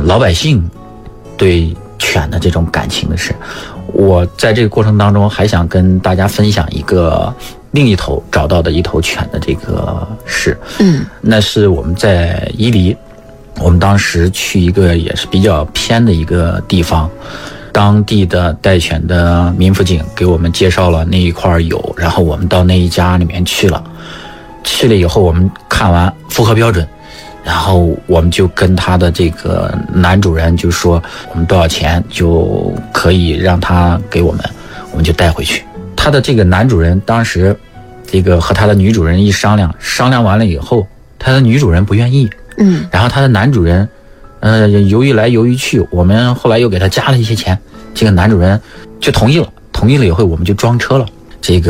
老百姓对犬的这种感情的事。我在这个过程当中还想跟大家分享一个另一头找到的一头犬的这个事。那是我们在伊犁，我们当时去一个也是比较偏的一个地方，当地的带犬的民辅警给我们介绍了那一块有，然后我们到那一家里面去了以后，我们看完符合标准，然后我们就跟他的这个男主人就说我们多少钱就可以让他给我们就带回去。他的这个男主人当时这个和他的女主人一商量完了以后，他的女主人不愿意，然后他的男主人犹豫来犹豫去，我们后来又给他加了一些钱，这个男主人就同意了以后，我们就装车了。这个